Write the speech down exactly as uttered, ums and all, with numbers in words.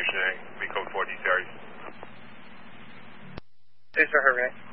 stationing, be code four D series. Hey, sir, Hervey.